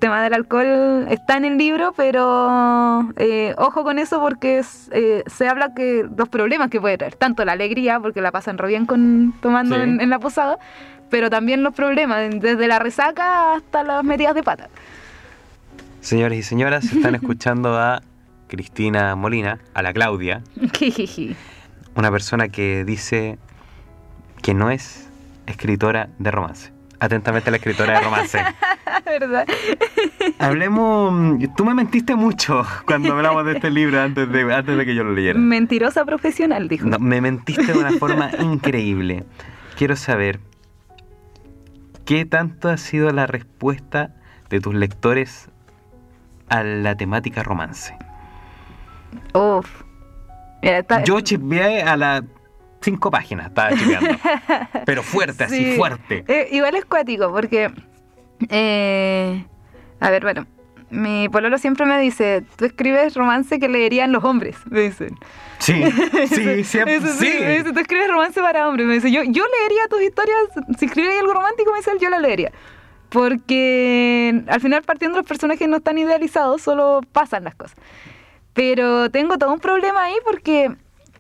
tema del alcohol está en el libro, pero ojo con eso porque se habla que los problemas que puede traer, tanto la alegría, porque la pasan re bien tomando Sí. en la posada, pero también los problemas, desde la resaca hasta las metidas de pata. Señores y señoras, están escuchando a Cristina Molina, a la Claudia, una persona que dice que no es escritora de romance. Atentamente, la escritora de romance. ¿Verdad? Hablemos. Tú me mentiste mucho cuando hablamos de este libro antes de que yo lo leyera. Mentirosa profesional, dijo. No, me mentiste de una forma increíble. Quiero saber qué tanto ha sido la respuesta de tus lectores a la temática romance. Uf. Mira, Yo chismeé a las 5 páginas, estaba chismeando. Pero fuerte, sí. así, fuerte. Igual es cuático, porque... a ver, bueno, mi pololo siempre me dice, tú escribes romance que leerían los hombres, me dicen. Sí, sí, siempre, Eso sí. Me dice, tú escribes romance para hombres, me dice, yo leería tus historias, si escribieras algo romántico, me dice, yo la leería. Porque al final, partiendo los personajes no están idealizados, solo pasan las cosas. Pero tengo todo un problema ahí porque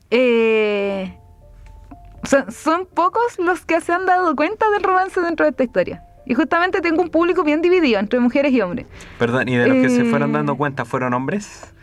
son pocos los que se han dado cuenta del romance dentro de esta historia. Y justamente tengo un público bien dividido entre mujeres y hombres. Perdón, ¿y de los que se fueron dando cuenta fueron hombres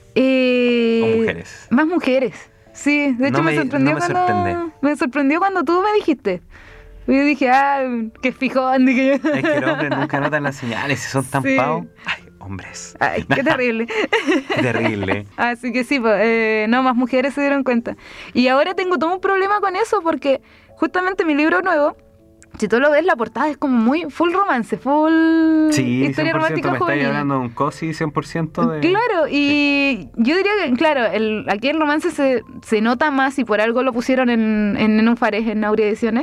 o mujeres? Más mujeres. Sí, de hecho No me sorprendió me sorprendió cuando tú me dijiste. Y yo dije, qué fijón. Dije. Es que los hombres nunca notan las señales, si son tan Sí. pavos. Ay, hombres. Ay, qué terrible. Qué terrible. Así que sí, no, más mujeres se dieron cuenta. Y ahora tengo todo un problema con eso porque justamente mi libro nuevo, si tú lo ves, la portada es como muy full romance, full Sí, historia 100% romántica me juvenil. estáis hablando de un cosi 100% de... Claro, y yo diría que, claro, aquí el romance se nota más y por algo lo pusieron en Nenúfares, en Aurea Ediciones,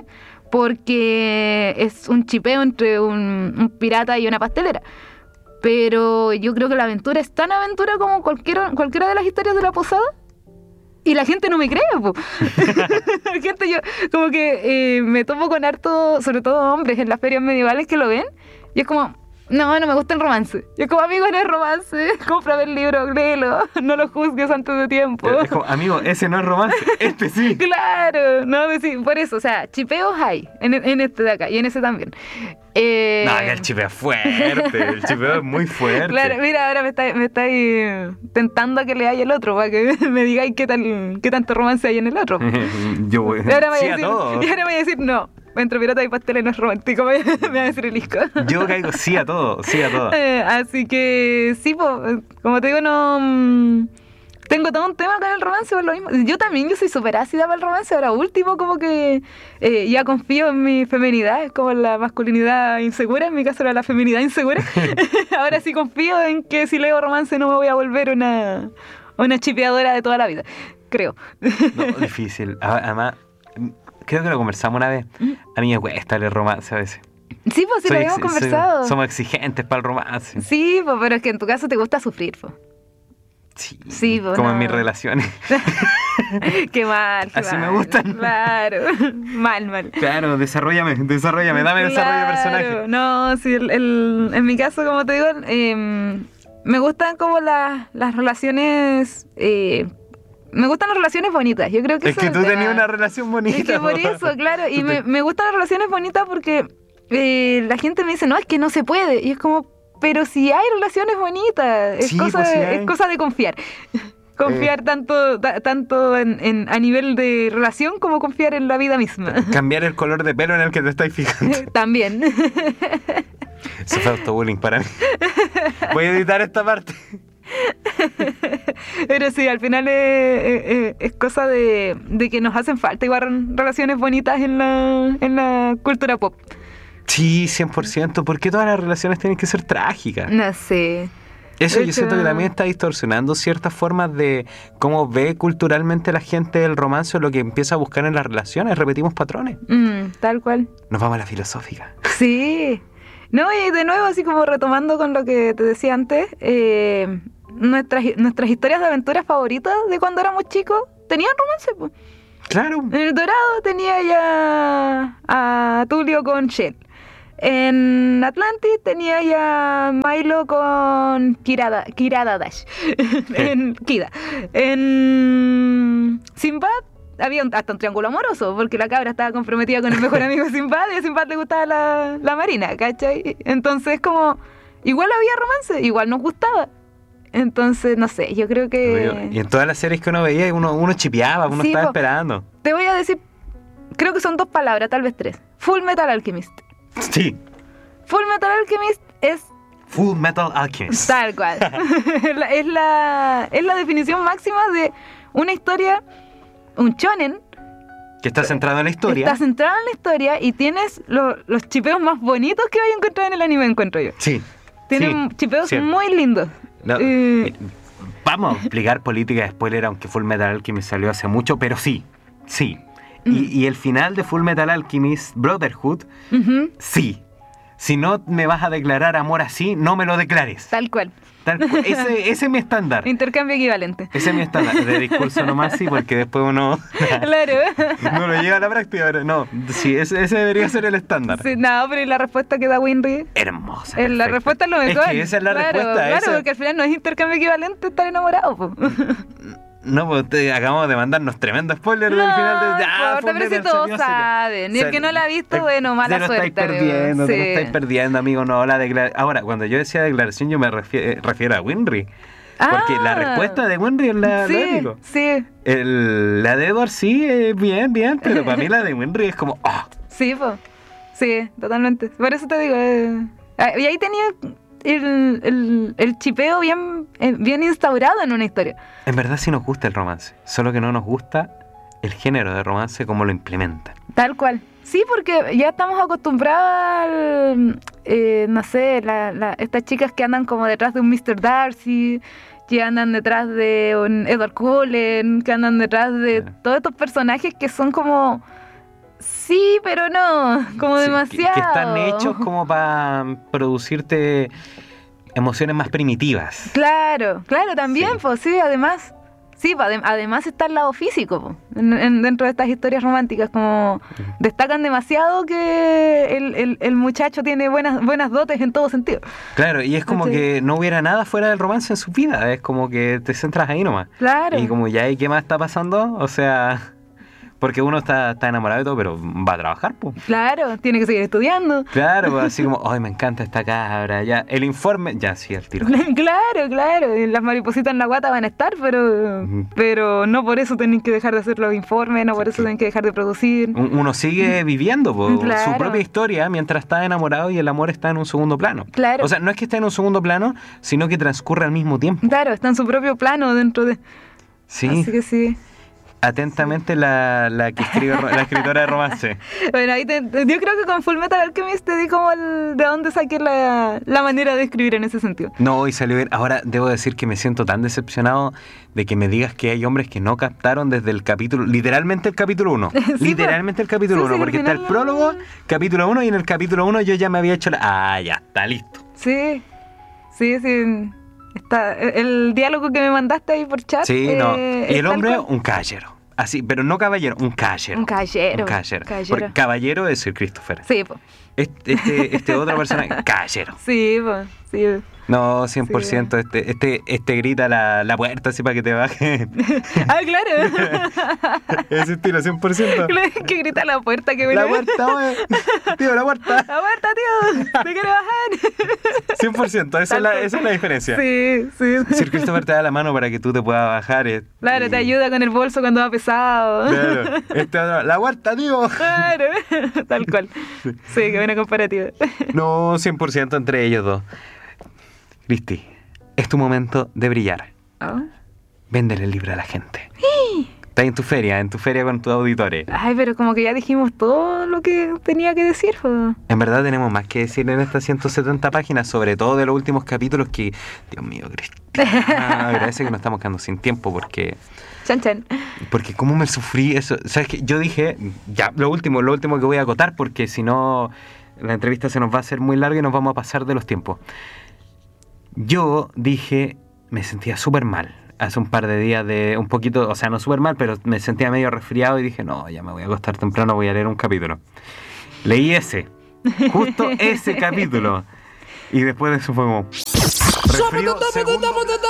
porque es un chipeo entre un pirata y una pastelera. Pero yo creo que la aventura es tan aventura como cualquiera de las historias de la posada. Y la gente no me cree, po. La gente, yo como que me topo con harto, sobre todo hombres en las ferias medievales que lo ven. Y es como, no me gusta el romance. Yo como, amigo, no es romance. Cómprame el libro, léelo. No lo juzgues antes de tiempo. Es como, amigo, ese no es romance, este sí. Claro, no, sí, por eso, o sea, chipeos hay en este de acá y en ese también. No, que el chipeo es fuerte, el chipeo es muy fuerte. Claro, mira, ahora me estáis tentando a que leáis el otro, para que me digáis qué tanto romance hay en el otro. Yo voy Y ahora me sí voy a a decir, todo. y ahora me voy a decir, no, entre pirata y pasteles no es romántico, me va a decir el Isco. Yo caigo sí a todo, sí a todo. Así que sí, como te digo, no... Tengo todo un tema con el romance por lo mismo. Yo soy súper ácida para el romance. Ahora último, como que ya confío en mi feminidad. Es como la masculinidad insegura. En mi caso era la feminidad insegura. Ahora sí confío en que si leo romance no me voy a volver una chipeadora de toda la vida. Creo. No, difícil. Además, creo que lo conversamos una vez. A mí me cuesta leer romance a veces. Sí, pues sí, lo habíamos conversado. Somos exigentes para el romance. Sí, pues, pero es que en tu caso te gusta sufrir, pues. Sí, pues, como no. en mis relaciones. Qué mal. Así me gustan. Claro, mal. Claro, desarróllame, dame desarrollo de personaje. No, sí, en mi caso, como te digo, me gustan como las relaciones... me gustan las relaciones bonitas. Yo creo que es que tú tenías una relación bonita. Es que por eso, claro. Y me gustan las relaciones bonitas porque la gente me dice, no, es que no se puede. Y es como... Pero si hay relaciones bonitas, es cosa de confiar. Confiar tanto a nivel de relación como confiar en la vida misma. Cambiar el color de pelo en el que te estáis fijando. También. Eso fue autobullying para mí. Voy a editar esta parte. Pero sí, al final es cosa de que nos hacen falta igual relaciones bonitas en la cultura pop. Sí, 100%. ¿Por qué todas las relaciones tienen que ser trágicas? No sé. Eso yo siento que también está distorsionando ciertas formas de cómo ve culturalmente la gente el romance o lo que empieza a buscar en las relaciones. Repetimos patrones. Tal cual. Nos vamos a la filosófica. Sí. No, y de nuevo, así como retomando con lo que te decía antes, nuestras historias de aventuras favoritas de cuando éramos chicos tenían romance, pues. Claro. En El Dorado tenía ya a Tulio con Shell. En Atlantis tenía ya Milo con Kirada Dash. En Kida. En Sinbad había hasta un triángulo amoroso, porque la cabra estaba comprometida con el mejor amigo de Sinbad y a Sinbad le gustaba la marina, ¿cachai? Entonces como, igual había romance, igual nos gustaba. Entonces, no sé, yo creo que... Y en todas las series que uno veía, uno chipeaba, uno estaba esperando. Te voy a decir, creo que son 2 palabras, tal vez 3. Full Metal Alchemist. Sí. Full Metal Alchemist es... Full Metal Alchemist. Tal cual. es la definición máxima de una historia, un shonen. Que está centrado en la historia. Está centrado en la historia y tienes los chipeos más bonitos que vaya a encontrar en el anime, encuentro yo. Sí. Tienen chipeos muy lindos. No, vamos a explicar política de spoiler, aunque Full Metal Alchemist salió hace mucho, pero sí. Y el final de Full Metal Alchemist Brotherhood, sí. Si no me vas a declarar amor así, no me lo declares. Tal cual. Ese es mi estándar. Intercambio equivalente. Ese es mi estándar. De discurso nomás sí, porque después uno... Claro. No lo lleva a la práctica, pero no. Sí, ese debería ser el estándar. Sí, no, pero ¿y la respuesta que da Winry? Hermosa. La respuesta es lo mejor. Es que esa es la respuesta. Claro, porque al final no es intercambio equivalente estar enamorado, po. No, pues acabamos de mandarnos tremendo spoiler del final de... pero si todos saben. Y el que no la ha visto, bueno, mala suerte. Te lo estáis perdiendo, amigo. No, ahora, cuando yo decía declaración, yo me refiero a Winry. Porque la respuesta de Winry es la épico. Sí. La de Edward sí, bien, pero para mí la de Winry es como... Oh. Sí, pues. Sí, totalmente. Por eso te digo... Y ahí tenía... El chipeo bien instaurado en una historia. En verdad sí nos gusta el romance, solo que no nos gusta el género de romance como lo implementa. Tal cual. Sí, porque ya estamos acostumbrados no sé, estas chicas que andan como detrás de un Mr. Darcy, que andan detrás de un Edward Cullen, que andan detrás de todos estos personajes que son como... Sí, pero no, como demasiado. Que están hechos como para producirte emociones más primitivas. Claro, también, pues sí, además. Sí, además está el lado físico, po, dentro de estas historias románticas, como destacan demasiado que el muchacho tiene buenas dotes en todo sentido. Claro, y es como que no hubiera nada fuera del romance en su vida, es como que te centras ahí nomás. Claro. Y como ya, ¿y qué más está pasando? O sea... Porque uno está enamorado de todo, pero va a trabajar, pues. Claro, tiene que seguir estudiando. Claro, pues así como, ay, me encanta esta cabra, ya, el informe, ya, sí, el tiro. Claro, y las maripositas en la guata van a estar, pero no por eso tienen que dejar de hacer los informes, no por eso tienen que dejar de producir. Uno sigue viviendo su propia historia mientras está enamorado y el amor está en un segundo plano. Claro. O sea, no es que esté en un segundo plano, sino que transcurre al mismo tiempo. Claro, está en su propio plano dentro de... Sí. Así que sí. Atentamente la que escribe la escritora de romance. Bueno, ahí yo creo que con Full Metal Alchemist te di como de dónde saqué la manera de escribir en ese sentido. No, y salió bien. Ahora debo decir que me siento tan decepcionado de que me digas que hay hombres que no captaron desde el capítulo, literalmente el capítulo 1. Sí, literalmente el capítulo 1, porque está el prólogo, capítulo 1, y en el capítulo 1 yo ya me había hecho ya está listo. Sí. Está el diálogo que me mandaste ahí por chat. Sí, no. Y el hombre, un caballero. Así, pero no caballero, un caballero. Un caballero. Porque caballero es el Christopher. Sí, pues. Este otro personaje, caballero. Sí, pues, sí. No, 100%. Sí. Este grita la puerta así para que te baje. Claro. Ese estilo, 100%. Que grita la puerta, que La puerta, wey. Tío, la puerta. La puerta, tío. ¿Te quiere bajar? 100%, esa es la diferencia. Sí. Si el Christopher te da la mano para que tú te puedas bajar. Claro, te ayuda con el bolso cuando va pesado. Claro. La puerta, tío. Claro, tal cual. Sí, qué buena comparativa. No, 100% entre ellos dos. Cristi, es tu momento de brillar. Véndele el libro a la gente. Estás en tu feria con tus auditores. Ay, pero como que ya dijimos todo lo que tenía que decir. En verdad tenemos más que decir en estas 170 páginas, sobre todo de los últimos capítulos que... Dios mío, Cristina, agradece que nos estamos quedando sin tiempo porque... Chan. Porque cómo me sufrí eso. ¿Sabes qué? Yo dije, ya, lo último que voy a acotar, porque si no la entrevista se nos va a hacer muy larga y nos vamos a pasar de los tiempos. Yo dije, me sentía súper mal. Hace un par de días un poquito, o sea, no súper mal, pero me sentía medio resfriado y dije, no, ya me voy a acostar temprano, voy a leer un capítulo. Leí ese, Justo ese capítulo. Y después de eso fue como... resfrío segundo.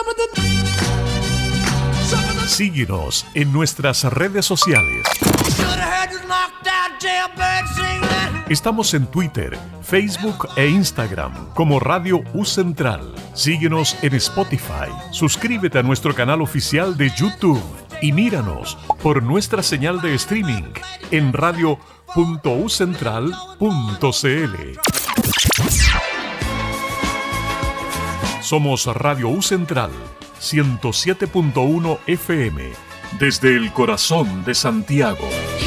Síguenos en nuestras redes sociales. Estamos en Twitter, Facebook e Instagram como Radio U Central. Síguenos en Spotify. Suscríbete a nuestro canal oficial de YouTube y míranos por nuestra señal de streaming en radio.ucentral.cl. Somos Radio U Central 107.1 FM desde el corazón de Santiago.